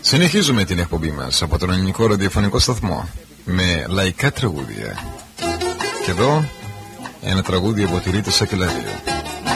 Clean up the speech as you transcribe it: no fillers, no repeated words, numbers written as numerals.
Συνεχίζουμε την εκπομπή μας από τον ελληνικό ραδιοφωνικό σταθμό με λαϊκά τραγούδια. Και εδώ ένα τραγούδι από τη Ρίτα Σακελαρίου.